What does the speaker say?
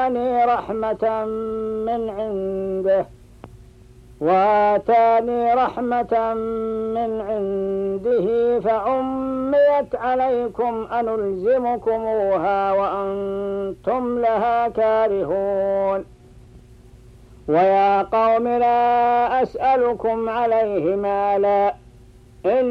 وآتاني رحمة من عنده فعميت عليكم أنلزمكموها وأنتم لها كارهون. ويا قوم لا أسألكم عليه مالا إن